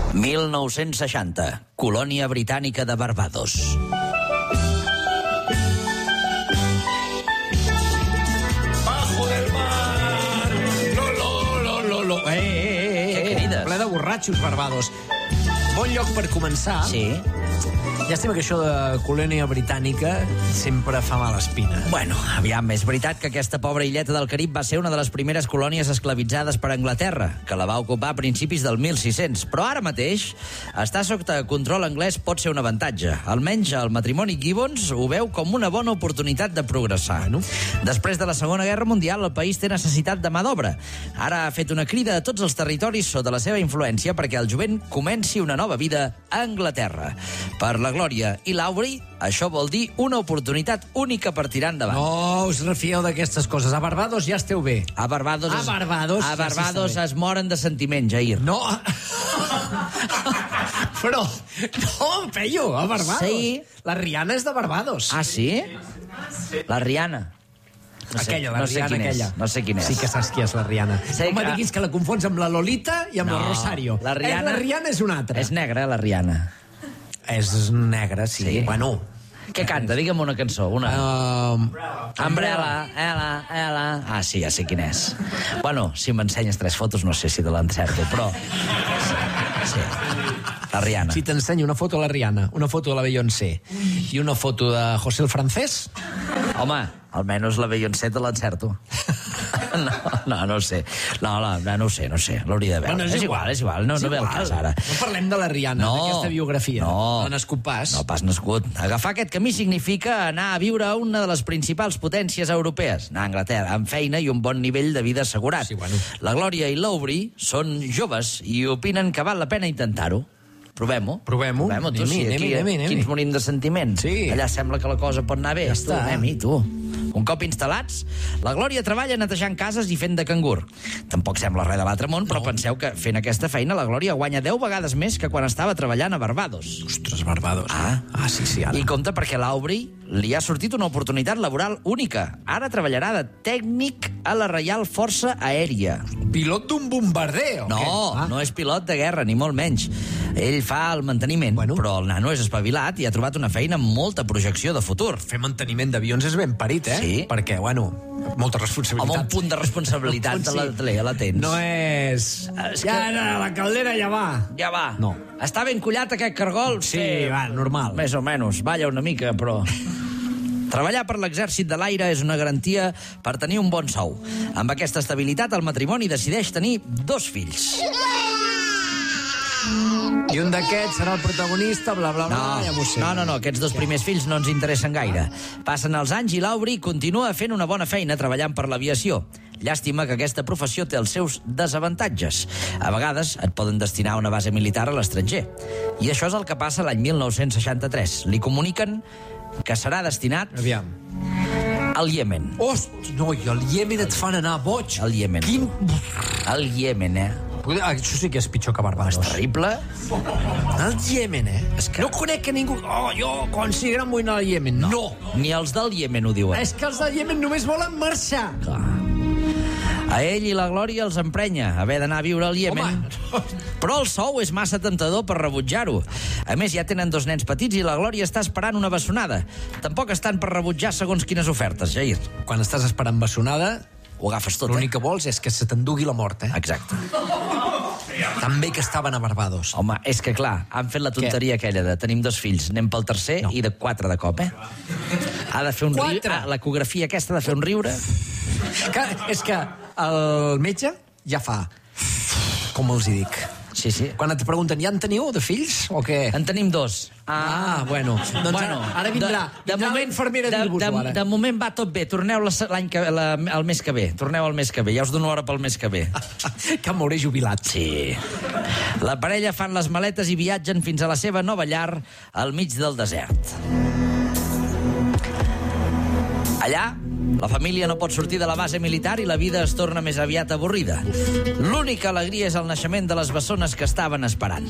1960, colònia britànica de Barbados. Bajo del mar. Lo. Què crides? Ple de borratxos, Barbados. Bon lloc per començar. Sí. Llàstima que això de colònia britànica sempre fa mala espina. Bueno, aviam, és veritat que aquesta pobra illeta del Carib va ser una de les primeres colònies esclavitzades per Anglaterra, que la va ocupar a principis del 1600, però ara mateix estar sota control anglès pot ser un avantatge. Almenys el matrimoni Gibbons ho veu com una bona oportunitat de progressar. Bueno. Després de la Segona Guerra Mundial, el país té necessitat de mà d'obra. Ara ha fet una crida a tots els territoris sota la seva influència perquè el jovent comenci una nova vida a Anglaterra. Per la Glòria i l'Aubrey, això vol dir una oportunitat única per tirar endavant. No us refieu d'aquestes coses. A Barbados ja esteu bé. A Barbados, A Barbados es moren de sentiment, Jair. No. Però, no, Peyu, a Barbados. Sí. La Rihanna és de Barbados. Ah, sí? La Rihanna. Aquella, la no sé Rihanna, quin és, aquella. no sé quin és. Sí que saps qui és la Rihanna. Sé No me que- diguis que la confons amb la Lolita i amb la Rosario. La Rihanna, La Rihanna és una altra. És negra, la Rihanna. És negra, sí. Sí. Bueno. Què canta? Digue'm una cançó, una. Umbrella, ela. Ah, sí, ja sé quin és. Bueno, si m'ensenyes 3 fotos, no sé si te l'encerto, però... Sí. La Rihanna. Si t'ensenyo una foto de la Rihanna, una foto de la Beyoncé i una foto de José el Francés... Home, almenys la Beyoncé te l'encerto. No ho sé. No ho sé. L'hauria de veure. Bueno, és igual. No ve el cas, ara. No parlem de la Rihanna, d'aquesta biografia. No. No ha nascut pas. No, pas nascut. Agafar aquest camí significa anar a viure a una de les principals potències europees, anar a Anglaterra, amb feina i un bon nivell de vida assegurat. Sí, bueno. La Glòria i l'Aubrey són joves i opinen que val la pena intentar-ho. Provem-ho. Provem-ho. Tu, sí, aquí ens morim de sentiment. Sí. Allà sembla que la cosa pot anar bé. Ja està. Anem-hi, tu. Un cop instal·lats, la Glòria treballa netejant cases i fent de cangur. Tampoc sembla res de l'altre món, però penseu que fent aquesta feina la Glòria guanya 10 vegades més que quan estava treballant a Barbados. Ostres, Barbados. Sí, ara. I compte perquè a l'Aubrey li ha sortit una oportunitat laboral única. Ara treballarà de tècnic a la Reial Força Aèria. Pilot d'un bombardeo. No és pilot de guerra, ni molt menys. Ell fa el manteniment, però el nano és espavilat i ha trobat una feina amb molta projecció de futur. Fer manteniment d'avions és ben parit, eh? Sí. Perquè, molta responsabilitat. Home, un punt de responsabilitat la tens. No és... la caldera ja va. Ja va. No. Està ben collat aquest cargol? Sí, va, normal. Més o menys. Balla una mica, però... Treballar per l'exèrcit de l'aire és una garantia per tenir un bon sou. Amb aquesta estabilitat, el matrimoni decideix tenir 2 fills. I un d'aquests serà el protagonista, bla, bla, bla, ja m'ho sé. No, aquests 2 primers fills no ens interessen gaire. Passen els anys i l'Aubrey continua fent una bona feina treballant per l'aviació. Llàstima que aquesta professió té els seus desavantatges. A vegades et poden destinar a una base militar a l'estranger. I això és el que passa l'any 1963. Li comuniquen que serà destinat al Iemen. Hosti, no, i al Iemen et fan anar boig. Al Iemen. Al Iemen, Això sí que és pitjor que Barbados. És terrible. Al Iemen, És que... No conec que ningú... jo considero vull anar al Iemen. No. Ni els del Iemen ho diuen. És que els del Iemen només volen marxar. Clar. A ell i la Glòria els emprenya haver d'anar a viure al Iemen. Però el sou és massa tentador per rebutjar-ho. A més, ja tenen 2 nens petits i la Glòria està esperant una bessonada. Tampoc estan per rebutjar segons quines ofertes, Jair. Quan estàs esperant bessonada, ho agafes tot, l'únic que vols és que se t'endugui la mort, Exacte. També que estaven a Barbados. Home, és que clar, han fet la tonteria aquella de tenim 2 fills, anem pel tercer i de 4 de cop, Ha de fer un riure. L'ecografia aquesta ha de fer un riure. És que el metge ja fa... Com els hi dic? Sí. Quan et pregunten, ja en teniu de fills o què? En tenim 2. Bueno. Doncs ara vindrà l'infermera a dir-vos-ho, ara. De moment va tot bé. Torneu el mes que ve. Torneu el mes que ve. Ja us dono hora pel mes que ve. Que m'hauré jubilat. Sí. La parella fan les maletes i viatgen fins a la seva nova llar al mig del desert. Allà, la família no pot sortir de la base militar i la vida es torna més aviat avorrida. L'única alegria és el naixement de les bessones que estaven esperant.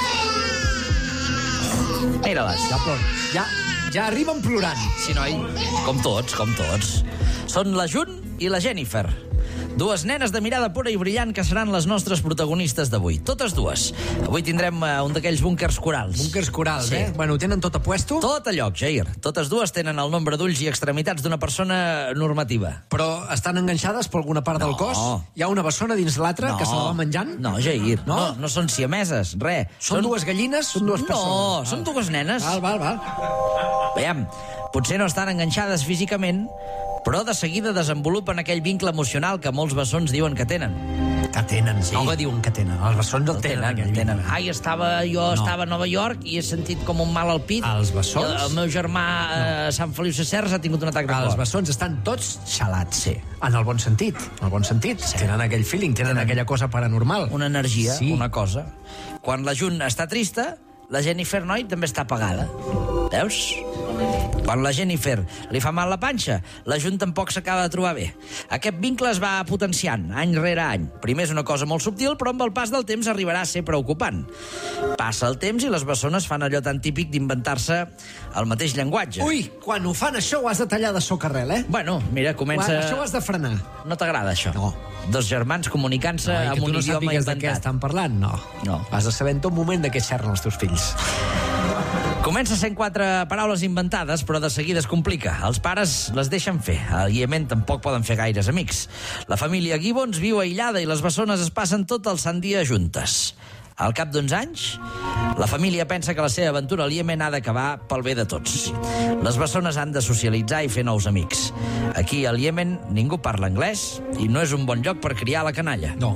Mira-les. Ja arriben plorant. Sí, noi? Com tots. Són la June i la Jennifer. Dues nenes de mirada pura i brillant que seran les nostres protagonistes d'avui. Totes dues. Avui tindrem un d'aquells búnkers corals. Búnkers corals, sí. Bueno, ho tenen tot a puesto? Tot a lloc, Jair. Totes dues tenen el nombre d'ulls i extremitats d'una persona normativa. Però estan enganxades per alguna part del cos? Hi ha una bessona dins l'altra que se la va menjant? No, Jair. No són siameses, res. Són dues gallines? Són dues persones? No, són dues nenes. Val. Veiem, potser no estan enganxades físicament, però de seguida desenvolupen aquell vincle emocional que molts bessons diuen que tenen. Que tenen, sí. No que diuen que tenen. Els bessons el tenen. Ai, estava a Nova York i he sentit com un mal al pit. Els bessons? El meu germà a Sant Feliu Sasserra ha tingut un atac de cor. Els bessons estan tots xalats. Sí. En el bon sentit. En el bon sentit. Sí. Tenen aquell feeling, tenen aquella cosa paranormal. Una energia, sí. Una cosa. Quan la June està trista, la Jennifer Noi també està apagada. Veus? Quan la Jennifer li fa mal la panxa, la June tampoc s'acaba de trobar bé. Aquest vincle es va potenciant, any rere any. Primer és una cosa molt subtil, però amb el pas del temps arribarà a ser preocupant. Passa el temps i les bessones fan allò tan típic d'inventar-se el mateix llenguatge. Ui, quan ho fan això ho has de tallar de socarrel, eh? Bueno, mira, comença... Això ho has de frenar. No t'agrada, això? No. Dos germans comunicant-se amb un idioma inventat. De què estan parlant? No. Has de saber en tot moment de què xerren els teus fills. Comença sent 4 paraules inventades, però de seguida es complica. Els pares les deixen fer. Al Iemen tampoc poden fer gaires amics. La família Gibbons viu aïllada i les bessones es passen tot el sant dia juntes. Al cap d'uns anys, la família pensa que la seva aventura al Iemen ha d'acabar pel bé de tots. Les bessones han de socialitzar i fer nous amics. Aquí, al Iemen, ningú parla anglès i no és un bon lloc per criar la canalla. No,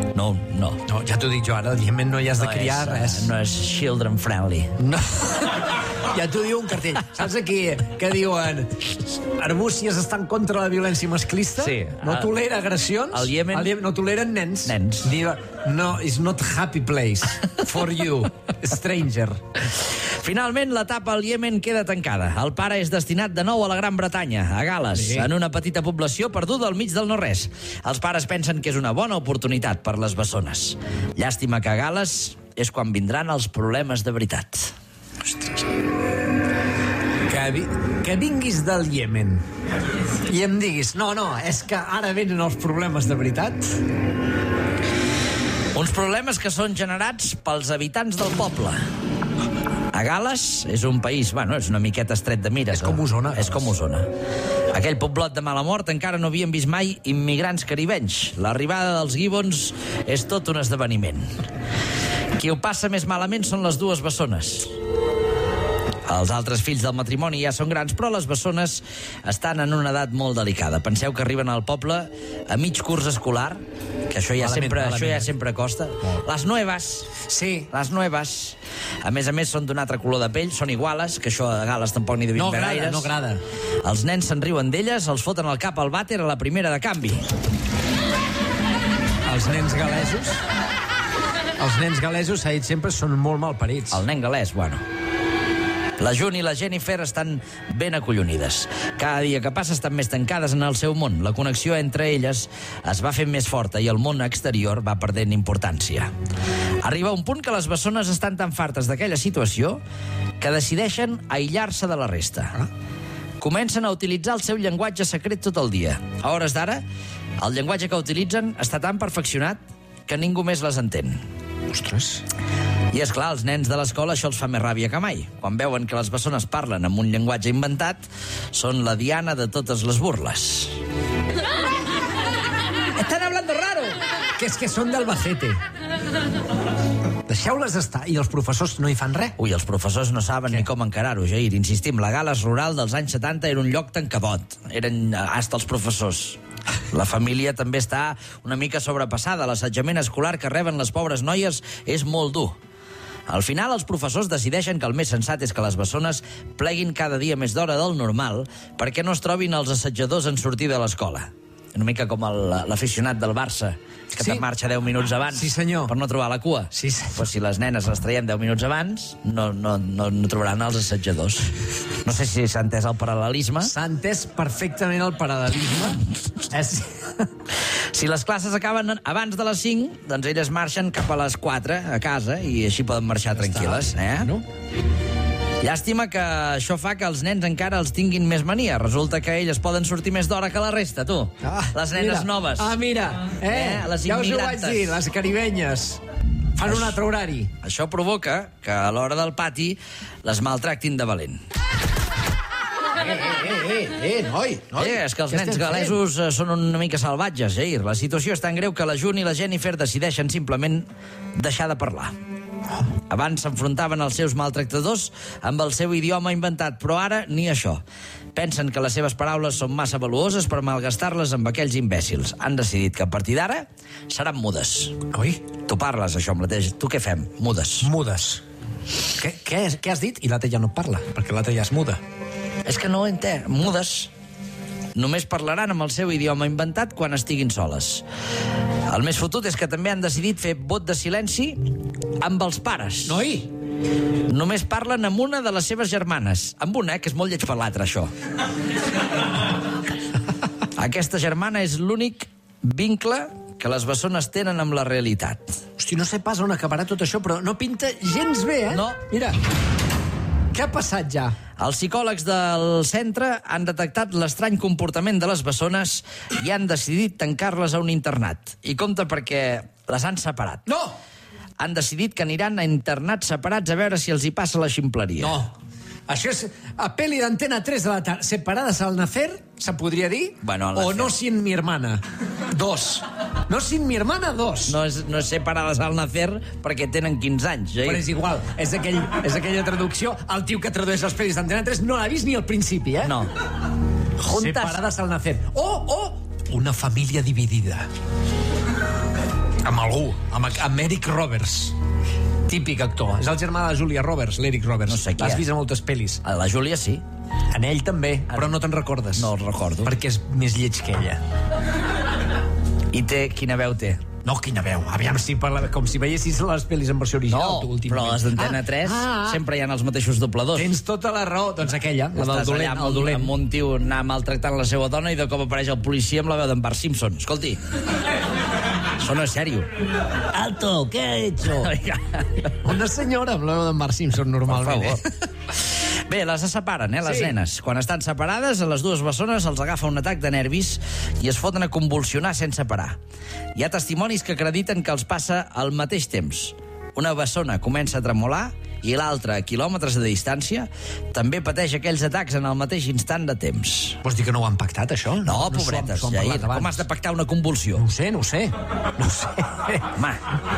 ja t'ho dic jo ara, al Iemen no hi has de criar res. No és children friendly. No. Ja t'ho diu un cartell. Saps aquí que diuen Arbúcies està en contra de la violència masclista? Sí. No tolera agressions? Al Iemen no toleren nens? Diu, no, it's not happy place for you, stranger. Finalment, l'etapa al Iemen queda tancada. El pare és destinat de nou a la Gran Bretanya, a Gal·les, sí. En una petita població perduda al mig del no-res. Els pares pensen que és una bona oportunitat per les bessones. Llàstima que a Gal·les és quan vindran els problemes de veritat. Ostres. Que vinguis del Iemen i em diguis, no, és que ara venen els problemes de veritat. Uns problemes que són generats pels habitants del poble. A Gal·les és un país, és una miqueta estret de mires. És com Osona. És com Osona. Aquell poblot de mala mort encara no havien vist mai immigrants caribenys. L'arribada dels Gibbons és tot un esdeveniment. Qui ho passa més malament són les dues bessones. Els altres fills del matrimoni ja són grans, però les bessones estan en una edat molt delicada. Penseu que arriben al poble a mig curs escolar, que això ja sempre costa. Les nuevas. Sí. Les nuevas. A més, són d'un altre color de pell, són iguales, que això a Gal·les tampoc n'hi devien haver gaires. No agrada. Els nens se'n riuen d'elles, els foten el cap al vàter a la primera de canvi. Els nens gal·lesos? Els nens gal·lesos, s'ha dit sempre, són molt malparits. El nen gal·lès, La June i la Jennifer estan ben acollonides. Cada dia que passa estan més tancades en el seu món. La connexió entre elles es va fent més forta i el món exterior va perdent importància. Arriba un punt que les bessones estan tan fartes d'aquella situació que decideixen aïllar-se de la resta. Comencen a utilitzar el seu llenguatge secret tot el dia. A hores d'ara, el llenguatge que utilitzen està tan perfeccionat que ningú més les entén. Ostres. I, és clar, els nens de l'escola això els fa més ràbia que mai. Quan veuen que les bessones parlen amb un llenguatge inventat, són la diana de totes les burles. Están hablando raro. Que és que són d'Albacete. Deixeu-les estar. I els professors no hi fan res? Ui, els professors no saben ni com encarar-ho, Jair. Insistim, la Gal·les rural dels anys 70 era un lloc tancadot. Eren hasta els professors. La família també està una mica sobrepassada. L'assetjament escolar que reben les pobres noies és molt dur. Al final, els professors decideixen que el més sensat és que les bessones pleguin cada dia més d'hora del normal perquè no es trobin els assetjadors en sortir de l'escola. Una mica com l'aficionat del Barça, que te'n marxa 10 minuts abans per no trobar la cua. Sí. Pues si les nenes les traiem 10 minuts abans, no trobaran els assetjadors. No sé si s'ha entès el paral·lelisme. S'ha entès perfectament el paral·lelisme. Si les classes acaben abans de les 5, doncs elles marxen cap a les 4 a casa i així poden marxar tranquil·les. Llàstima que això fa que els nens encara els tinguin més mania. Resulta que ells poden sortir més d'hora que la resta, tu. Les nenes noves. Mira. Les ja us ho vaig immigrantes. dir, les caribenyes. Fan un altre horari. Això provoca que a l'hora del pati les maltractin de valent. Noi. És que els nens galesos són una mica salvatges, Jair. La situació és tan greu que la June i la Jennifer decideixen simplement deixar de parlar. Abans s'enfrontaven als seus maltractadors amb el seu idioma inventat, però ara ni això. Pensen que les seves paraules són massa valuoses per malgastar-les amb aquells imbècils. Han decidit que a partir d'ara seran mudes. Oi? Tu parles, això mateix. Tu què fem? Mudes. Mudes. Què has dit? I l'altre ja no parla, perquè l'altre ja és muda. És que no ho entenc. Mudes. Només parlaran amb el seu idioma inventat quan estiguin soles. El més fotut és que també han decidit fer vot de silenci amb els pares. Noi! Només parlen amb una de les seves germanes. Amb una, que és molt lleig per l'altra, això. Aquesta germana és l'únic vincle que les bessones tenen amb la realitat. Hosti, no sé pas on acabarà tot això, però no pinta gens bé, No. Mira, què ha passat ja? Els psicòlegs del centre han detectat l'estrany comportament de les bessones i han decidit tancar-les a un internat. I compte perquè les han separat. No! Han decidit que aniran a internats separats a veure si els hi passa la ximpleria. No. Això és a peli d'Antena 3 de la tarda. Separadas al nacer, se podria dir? Bueno, al o nacer. no sin mi hermana? 2. No sin mi hermana, 2. No és separades al nacer perquè tenen 15 anys, Jair. Però és igual, és aquella traducció. El tio que tradueix les pel·lis d'Antena 3 no l'ha vist ni al principi, eh? No. Separadas al nacer. O una família dividida. Amb algú, amb Eric Roberts. Típic actor. És el germà de Julia Roberts, l'Eric Roberts. No sé qui L'has és. vist a moltes pel·lis. A la Júlia sí. En ell també, però no te'n recordes. No el recordo. Perquè és més lleig que ella. I quina veu té? No, quina veu. Aviam si parla com si veiessis les pel·lis en versió original. tu, No, últimament. però les d'Antena 3 sempre hi ha els mateixos dobladors. Tens tota la raó. Doncs aquella, la del Estàs dolent, allà el dolent. amb un tio anar maltractant la seva dona i de cop apareix el policia amb la veu d'en Bart Simpson. Escolti, això no és sèrio. Alto, ¿qué ha hecho? Una senyora amb la veu d'en Bart Simpson, normalment. Per favor. Bé, les separen, les Sí. nenes. Quan estan separades, a les dues bessones els agafa un atac de nervis i es foten a convulsionar sense parar. Hi ha testimonis que acrediten que els passa al mateix temps. Una bessona comença a tremolar i l'altra, a quilòmetres de distància, també pateix aquells atacs en el mateix instant de temps. Vols dir que no ho han pactat, això? No, pobretes, s'ho han Jair, parlat abans. com has de pactar una convulsió? No ho sé, no ho sé. Home,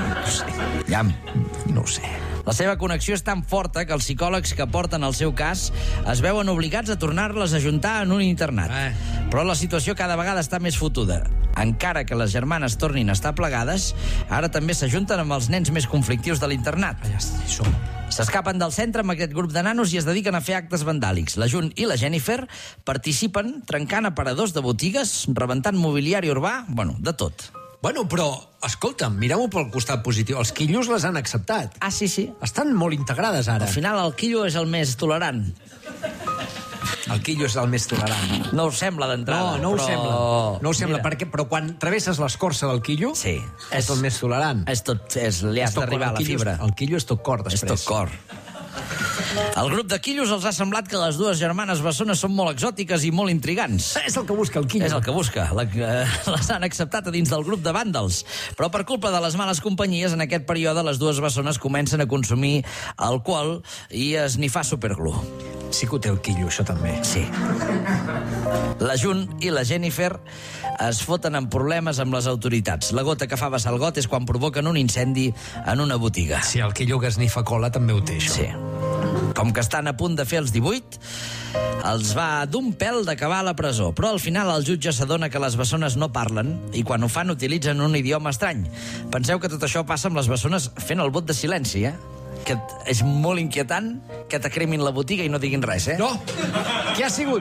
No ho sé. La seva connexió és tan forta que els psicòlegs que porten el seu cas es veuen obligats a tornar-les a juntar en un internat. Però la situació cada vegada està més fotuda. Encara que les germanes tornin a estar plegades, ara també s'ajunten amb els nens més conflictius de l'internat. Ja som. S'escapen del centre amb aquest grup de nanos i es dediquen a fer actes vandàlics. La June i la Jennifer participen trencant aparadors de botigues, rebentant mobiliari urbà, de tot. Bueno, però, escolta'm, mirem-ho pel costat positiu. Els quillos les han acceptat. Ah, sí. Estan molt integrades, ara. Al final el quillo és el més tolerant. El quillo és el més tolerant. No us sembla d'entrada. No ho però... sembla. No ho sembla, Mira. però quan travesses l'escorça del quillo, Sí. és el més tolerant. Li has d'arribar a la fibra. El quillo és tot cor, És després. tot cor. Al grup de quillos els ha semblat que les dues germanes bessones són molt exòtiques i molt intrigants. És el que busca el quillo. És el que busca. Les han acceptat a dins del grup de vàndals. Però per culpa de les males companyies, en aquest període les dues bessones comencen a consumir alcohol i a esnifar superglú. Sí que ho té el quillo, això també. Sí. La June i la Jennifer es foten en problemes amb les autoritats. La gota que fa vessar el got és quan provoquen un incendi en una botiga. Sí, el quillo que esnifa cola també ho té, això. Sí. Com que estan a punt de fer els 18, els va d'un pèl d'acabar a la presó. Però al final el jutge s'adona que les bessones no parlen i quan ho fan utilitzen un idioma estrany. Penseu que tot això passa amb les bessones fent el vot de silenci, Que és molt inquietant que t'acremin la botiga i no diguin res, No! Qui ha sigut?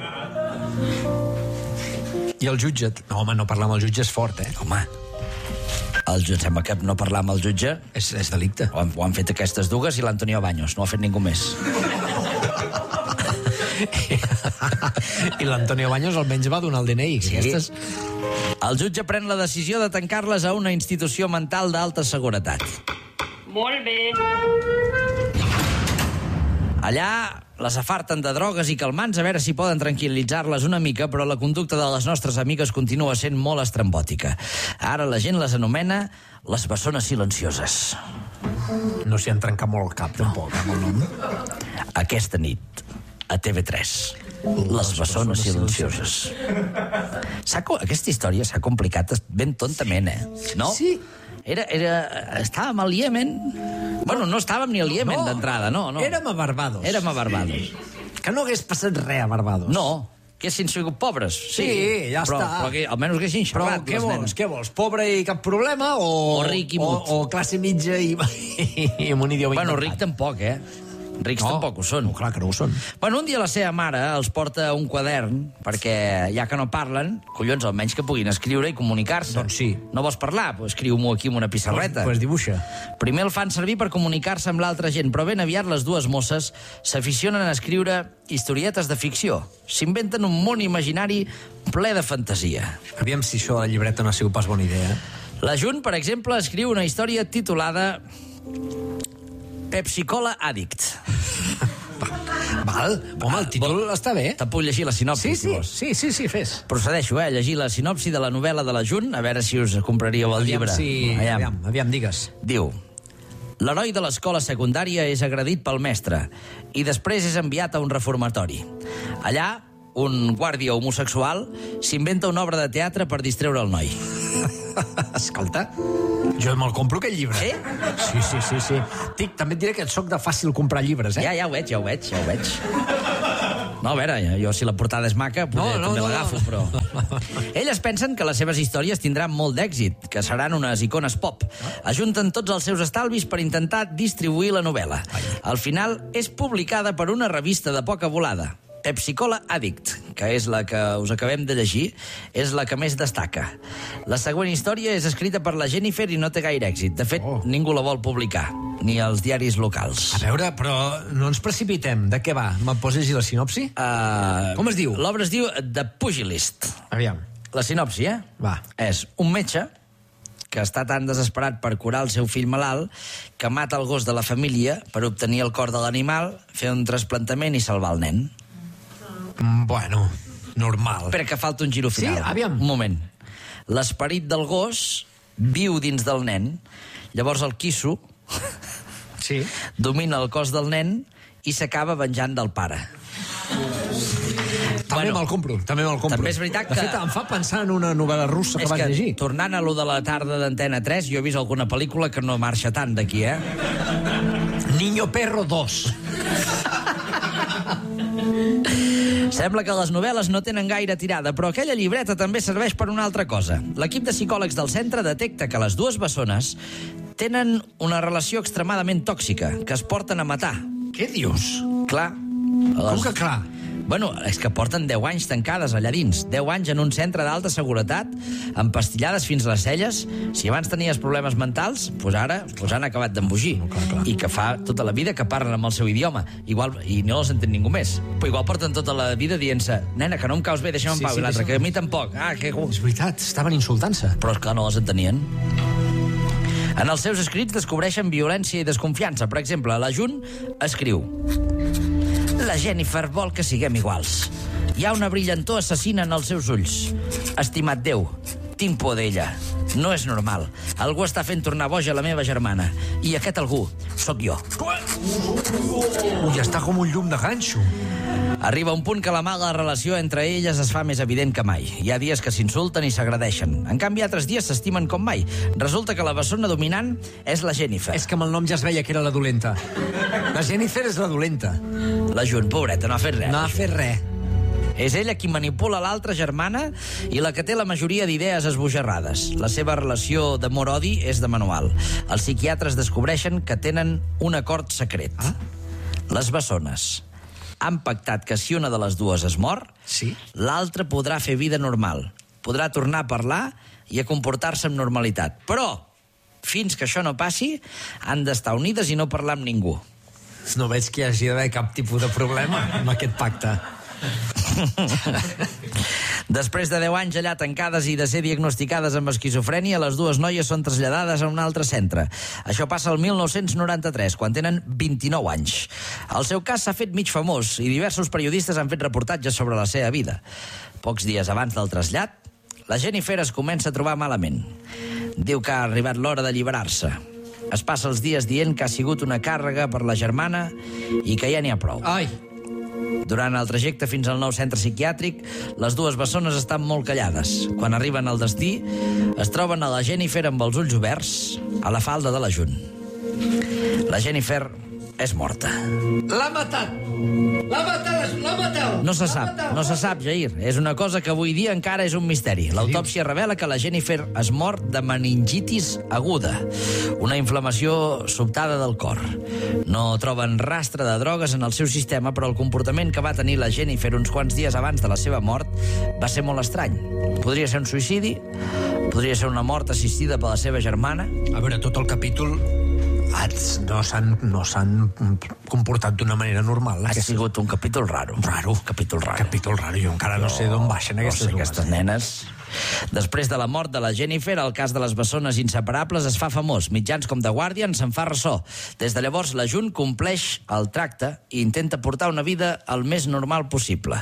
I el jutge... No, home, no parlar amb el jutge és fort, Home, el jutge, sembla que no parlar amb el jutge És delicte. ho han fet aquestes dues i l'Antonio Baños, no ho ha fet ningú més. I l'Antonio Baños almenys va donar el DNI. Sí. Aquestes... El jutge pren la decisió de tancar-les a una institució mental d'alta seguretat. Molt bé. Allà les afarten de drogues i calmants a veure si poden tranquil·litzar-les una mica, però la conducta de les nostres amigues continua sent molt estrambòtica. Ara la gent les anomena les bessones silencioses. No s'hi han trencat molt el cap, tampoc, amb el nom. Aquesta nit, a TV3, les bessones silencioses. Aquesta història s'ha complicat ben tontament, no? Sí. Estàvem al Iemen. Bueno, no estàvem ni al Iemen d'entrada, no. Érem a Barbados. Que no hagués passat res a Barbados. No, que haguessin sigut pobres. Sí, ja està. Però que almenys haguessin xerrat. Però què vols? Pobre i cap problema? O ric i mut? O classe mitja i amb un idioma Bueno, ric tampoc, Rics tampoc ho són. No, clar que no ho són. Bueno, un dia la seva mare els porta un quadern, perquè ja que no parlen, collons, almenys que puguin escriure i comunicar-se. Doncs sí. No vols parlar? Pues escriu-m'ho aquí amb una pissarreta. Pues dibuixa. Primer el fan servir per comunicar-se amb l'altra gent, però ben aviat les dues mosses s'aficionen a escriure historietes de ficció. S'inventen un món imaginari ple de fantasia. Aviam si això de llibreta no ha sigut pas bona idea. La Jun, per exemple, escriu una història titulada Pepsi-Cola Addict. Val, home, el títol està bé. Te puc llegir la sinopsi, si vols. Sí, fes. Procedeixo, a llegir la sinopsi de la novel·la de la Jun, a veure si us compraríeu el llibre. Aviam, digues. Diu: l'heroi de l'escola secundària és agredit pel mestre i després és enviat a un reformatori. Allà, un guàrdia homosexual s'inventa una obra de teatre per distreure el noi. Escolta, jo me'l compro, aquest llibre. Sí? Sí. També et diré que et soc de fàcil comprar llibres, Ja ho veig. No, a veure, jo si la portada és maca, també l'agafo, però... Elles pensen que les seves històries tindran molt d'èxit, que seran unes icones pop. Ajunten tots els seus estalvis per intentar distribuir la novel·la. Al final, és publicada per una revista de poca volada, Pepsi-Cola Addict, que és la que us acabem de llegir, és la que més destaca. La següent història és escrita per la Jennifer i no té gaire èxit. De fet, ningú la vol publicar, ni als diaris locals. A veure, però no ens precipitem. De què va? Me'n pots llegir la sinopsi? Com es diu? L'obra es diu The Pugilist. Aviam. La sinopsi, Va. És un metge que està tan desesperat per curar el seu fill malalt que mata el gos de la família per obtenir el cor de l'animal, fer un trasplantament i salvar el nen. Bueno, normal. Espera, que falta un giro final. Sí, aviam. Un moment. L'esperit del gos viu dins del nen. Llavors el quisso domina el cos del nen i s'acaba venjant del pare. També me'l compro. També és veritat que... De fet, em fa pensar en una novel·la russa que vas llegir. Tornant a lo de la tarda d'Antena 3, jo he vist alguna pel·lícula que no marxa tant d'aquí, Niño Perro 2. Sembla que les novel·les no tenen gaire tirada, però aquella llibreta també serveix per una altra cosa. L'equip de psicòlegs del centre detecta que les dues bessones tenen una relació extremadament tòxica, que es porten a matar. Què dius? Clar. Com que clar? Bueno, és que porten 10 anys tancades allà dins. 10 anys en un centre d'alta seguretat, empastillades fins a les celles. Si abans tenies problemes mentals, doncs ara han acabat d'embogir. I que fa tota la vida que parlen amb el seu idioma. I no els entén ningú més. Però igual porten tota la vida dient-se: nena, que no em caus bé, deixa'm en pau. I l'altre, que a mi tampoc. És veritat, estaven insultant-se. Però, esclar, no les entenien. En els seus escrits descobreixen violència i desconfiança. Per exemple, la Jun escriu: la Jennifer vol que siguem iguals. Hi ha una brillantor assassina en els seus ulls. Estimat Déu, tinc por d'ella. No és normal. Algú està fent tornar boja la meva germana. I aquest algú sóc jo. Ui, està com un llum de ganxo. Arriba un punt que la mala relació entre elles es fa més evident que mai. Hi ha dies que s'insulten i s'agradeixen. En canvi, altres dies s'estimen com mai. Resulta que la bessona dominant és la Jennifer. És que amb el nom ja es veia que era la dolenta. La Jennifer és la dolenta. La Jun, pobreta, no ha fet res. No ha fet res. És ella qui manipula l'altra germana i la que té la majoria d'idees esbojarrades. La seva relació d'amor-odi és de manual. Els psiquiatres descobreixen que tenen un acord secret. Les bessones han pactat que si una de les dues es mor, l'altra podrà fer vida normal, podrà tornar a parlar i a comportar-se amb normalitat. Però, fins que això no passi, han d'estar unides i no parlar amb ningú. No veig que hi hagi d'haver cap tipus de problema amb aquest pacte. Després de 10 anys allà tancades i de ser diagnosticades amb esquizofrènia, les dues noies són traslladades a un altre centre. Això passa el 1993, quan tenen 29 anys. El seu cas s'ha fet mig famós i diversos periodistes han fet reportatges sobre la seva vida. Pocs dies abans del trasllat, la Jennifer es comença a trobar malament. Diu que ha arribat l'hora d'alliberar-se. Es passa els dies dient que ha sigut una càrrega per la germana i que ja n'hi ha prou. Ai! Durant el trajecte fins al nou centre psiquiàtric, les dues bessones estan molt callades. Quan arriben al destí, es troben a la Jennifer amb els ulls oberts a la falda de la June. La Jennifer és morta. L'ha matat! L'ha matat! No se sap, Jair. És una cosa que avui dia encara és un misteri. L'autòpsia revela que la Jennifer es mor de meningitis aguda, una inflamació sobtada del cor. No troben rastre de drogues en el seu sistema, però el comportament que va tenir la Jennifer uns quants dies abans de la seva mort va ser molt estrany. Podria ser un suïcidi, podria ser una mort assistida per la seva germana. A veure, tot el capítol no s'han comportat d'una manera normal. Ha sigut un capítol raro. Capítol raro. Jo encara no sé d'on baixen aquestes nenes. Després de la mort de la Jennifer, el cas de les bessones inseparables es fa famós. Mitjans com The Guardian se'n fa ressò. Des de llavors, la June compleix el tracte i intenta portar una vida el més normal possible.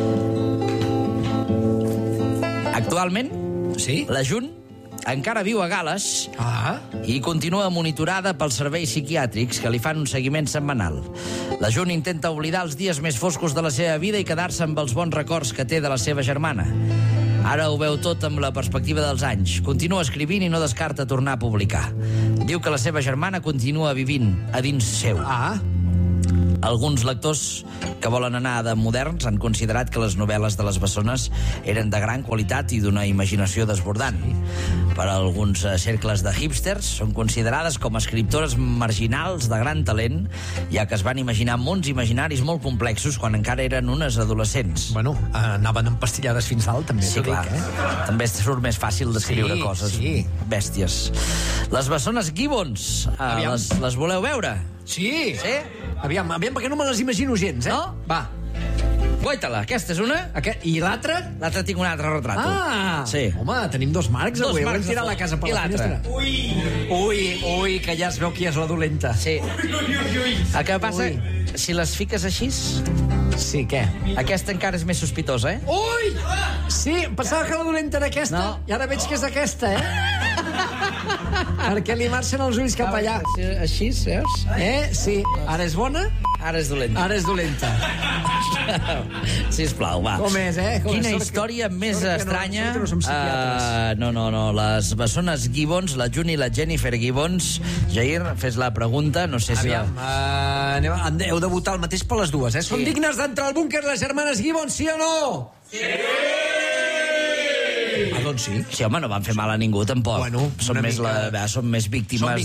Actualment, la June encara viu a Gal·les i continua monitorada pels serveis psiquiàtrics que li fan un seguiment setmanal. La June intenta oblidar els dies més foscos de la seva vida i quedar-se amb els bons records que té de la seva germana. Ara ho veu tot amb la perspectiva dels anys. Continua escrivint i no descarta tornar a publicar. Diu que la seva germana continua vivint a dins seu. Alguns lectors que volen anar de moderns han considerat que les novel·les de les bessones eren de gran qualitat i d'una imaginació desbordant. Per a alguns cercles de hipsters són considerades com a escriptores marginals de gran talent, ja que es van imaginar mons imaginaris molt complexos quan encara eren unes adolescents. Bueno, anaven empastillades fins dalt, també. Sí, clar. També surt més fàcil d'escriure coses bèsties. Les bessones Gibbons, les voleu veure? Sí? Aviam, perquè no me les imagino gens, No? Va. Guaita-la, aquesta és una. I l'altra? L'altra tinc un altre retrato. Sí. Home, tenim 2 marcs avui. Hem tirat la casa per la finestra. Ui, que ja es veu qui és la dolenta. Sí. El que passa, si les fiques així... Sí, què? Aquesta encara és més sospitosa, Ui! Sí, pensava que la dolenta era aquesta. No. I ara veig que és aquesta, Perquè li marxen els ulls cap allà. Així, veus? Sí. Ara és bona? Ara és dolenta. Ara és dolenta. Sisplau, va. Com és, Quina història més estranya. No. Les bessones Gibbons, la June i la Jennifer Gibbons. Jair, fes la pregunta. No sé si... Heu de votar el mateix per les dues, Són dignes d'entrar al búnquer les germanes Gibbons, sí o no? Sí! Doncs sí. Sí, home, no van fer mal a ningú, tampoc. Bueno, són més víctimes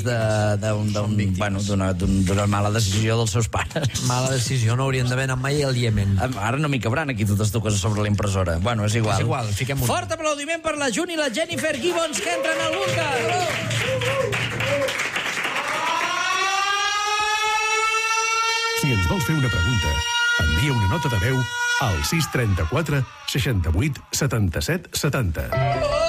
d'una mala decisió dels seus pares. Mala decisió, no haurien d'haver anat mai al Iemen. Ara no m'hi cabran aquí totes dues sobre la impressora. Bueno, és igual. És igual, fiquem un. Fort aplaudiment per la June i la Jennifer Gibbons que entren al búnquer. Si ens vols fer una pregunta, envia una nota de veu al 634 68 77 70.